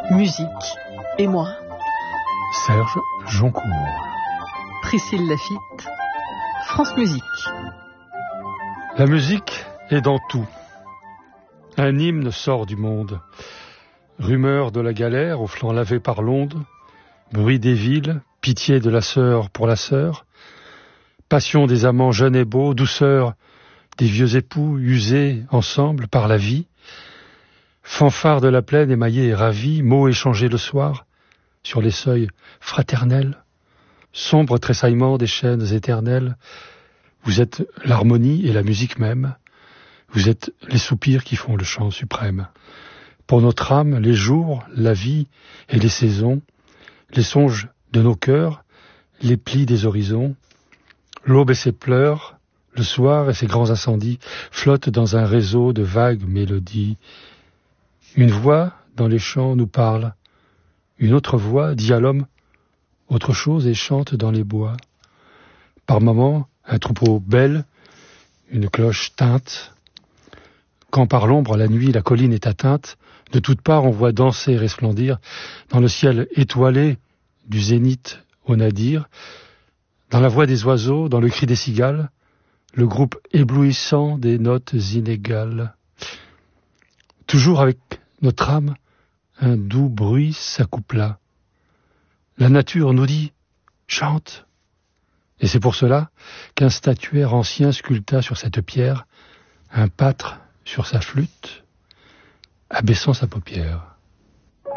Musique et moi. Serge Joncourt. Priscille Lafitte. France Musique. La musique est dans tout. Un hymne sort du monde. Rumeur de la galère aux flancs lavés par l'onde. Bruit des villes, pitié de la sœur pour la sœur. Passion des amants jeunes et beaux, douceur des vieux époux usés ensemble par la vie. Fanfare de la plaine émaillée et ravie, mots échangés le soir sur les seuils fraternels. Sombre tressaillement des chaînes éternelles. Vous êtes l'harmonie et la musique même. Vous êtes les soupirs qui font le chant suprême. Pour notre âme, les jours, la vie et les saisons, les songes de nos cœurs, les plis des horizons, l'aube et ses pleurs, le soir et ses grands incendies flottent dans un réseau de vagues mélodies. Une voix dans les champs nous parle, une autre voix dit à l'homme autre chose et chante dans les bois. Par moments, un troupeau bêle, une cloche teinte. Quand par l'ombre, la nuit, la colline est atteinte, de toutes parts on voit danser et resplendir, dans le ciel étoilé du zénith au nadir, dans la voix des oiseaux, dans le cri des cigales, le groupe éblouissant des notes inégales. Toujours avec notre âme, un doux bruit s'accoupla. La nature nous dit « chante ». Et c'est pour cela qu'un statuaire ancien sculpta sur cette pierre un pâtre sur sa flûte, abaissant sa paupière.